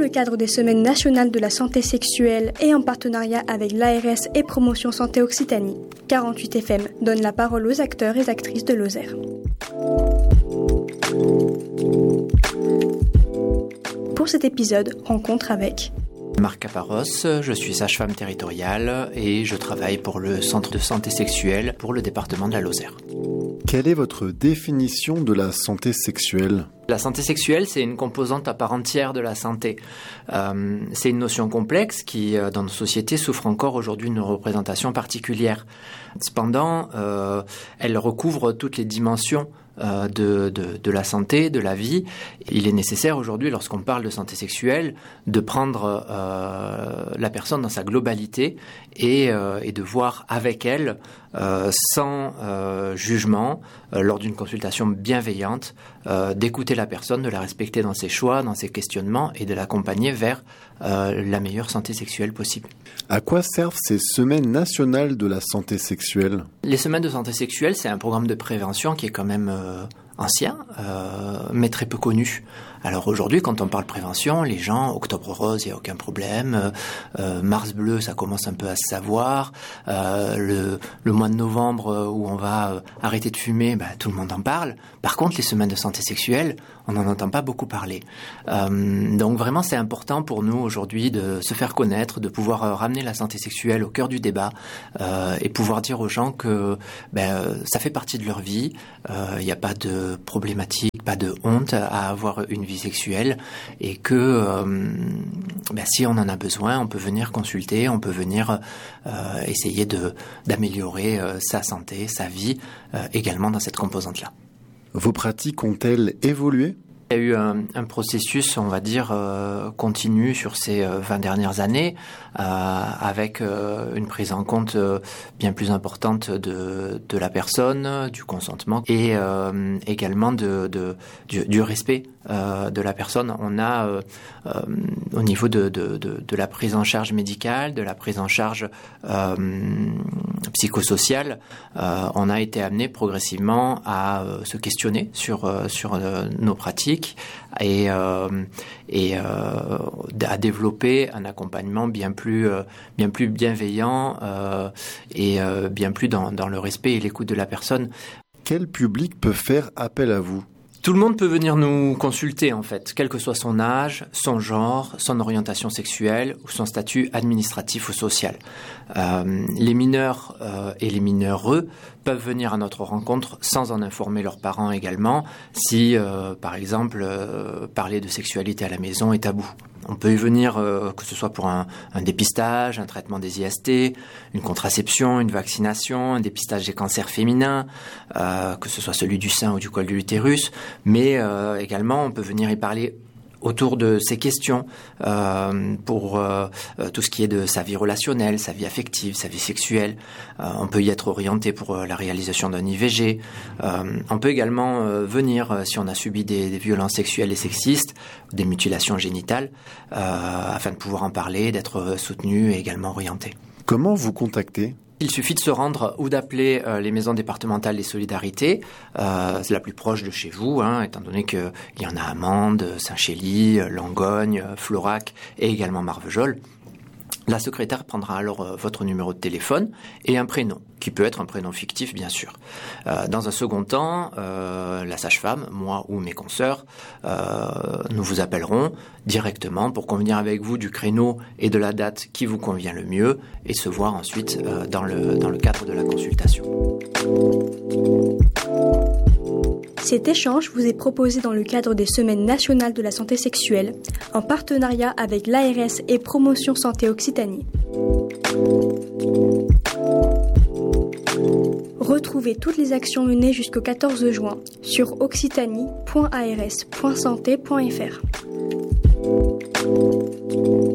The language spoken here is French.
le cadre des Semaines nationales de la santé sexuelle et en partenariat avec l'ARS et Promotion Santé Occitanie, 48 FM donne la parole aux acteurs et actrices de Lozère. Pour cet épisode, rencontre avec Marc Caparros, je suis sage-femme territoriale et je travaille pour le centre de santé sexuelle pour le département de la Lozère. Quelle est votre définition de la santé sexuelle ? La santé sexuelle, c'est une composante à part entière de la santé. C'est une notion complexe qui, dans nos sociétés, souffre encore aujourd'hui d'une représentation particulière. Cependant, elle recouvre toutes les dimensions de la santé, de la vie. Il est nécessaire aujourd'hui, lorsqu'on parle de santé sexuelle, de prendre la personne dans sa globalité et de voir avec elle, sans jugement, lors d'une consultation bienveillante, d'écouter la personne, de la respecter dans ses choix, dans ses questionnements et de l'accompagner vers la meilleure santé sexuelle possible. À quoi servent ces semaines nationales de la santé sexuelle ? Les semaines de santé sexuelle, c'est un programme de prévention qui est quand même ancien, mais très peu connu. Alors aujourd'hui, quand on parle prévention, les gens, Octobre Rose, il n'y a aucun problème. Mars Bleu, ça commence un peu à se savoir. Le mois de novembre où on va arrêter de fumer, tout le monde en parle. Par contre, les semaines de santé sexuelle, on n'en entend pas beaucoup parler. Donc vraiment, c'est important pour nous aujourd'hui de se faire connaître, de pouvoir ramener la santé sexuelle au cœur du débat et pouvoir dire aux gens que ça fait partie de leur vie. Il n'y a pas de problématique, pas de honte à avoir une vie sexuelle et que si on en a besoin, on peut venir consulter, on peut venir essayer d'améliorer sa santé, sa vie également dans cette composante-là. Vos pratiques ont-elles évolué ? Il y a eu un processus, on va dire, continu sur ces 20 dernières années, avec une prise en compte bien plus importante de la personne, du consentement et également du respect de la personne. On a, au niveau de la prise en charge médicale, de la prise en charge psychosociale, on a été amené progressivement à se questionner sur nos pratiques et à développer un accompagnement bien plus bienveillant et bien plus dans le respect et l'écoute de la personne. Quel public peut faire appel à vous ? Tout le monde peut venir nous consulter, en fait, quel que soit son âge, son genre, son orientation sexuelle ou son statut administratif ou social. Les mineurs et les mineureux peuvent venir à notre rencontre sans en informer leurs parents également, si, par exemple, parler de sexualité à la maison est tabou. On peut y venir, que ce soit pour un dépistage, un traitement des IST, une contraception, une vaccination, un dépistage des cancers féminins, que ce soit celui du sein ou du col de l'utérus, mais également on peut venir y parler autour de ces questions pour tout ce qui est de sa vie relationnelle, sa vie affective, sa vie sexuelle. On peut y être orienté pour la réalisation d'un IVG. On peut également venir, si on a subi des violences sexuelles et sexistes, des mutilations génitales, afin de pouvoir en parler, d'être soutenu et également orienté. Comment vous contacter ? Il suffit de se rendre ou d'appeler les maisons départementales des solidarités. C'est la plus proche de chez vous, étant donné qu'il y en a à Mende, Saint-Chély, Langogne, Florac et également Marvejols. La secrétaire prendra alors votre numéro de téléphone et un prénom, qui peut être un prénom fictif, bien sûr. Dans un second temps, la sage-femme, moi ou mes consoeurs, nous vous appellerons directement pour convenir avec vous du créneau et de la date qui vous convient le mieux et se voir ensuite dans le cadre de la consultation. Cet échange vous est proposé dans le cadre des Semaines nationales de la santé sexuelle, en partenariat avec l'ARS et Promotion Santé Occitanie. Retrouvez toutes les actions menées jusqu'au 14 juin sur occitanie.ars.santé.fr.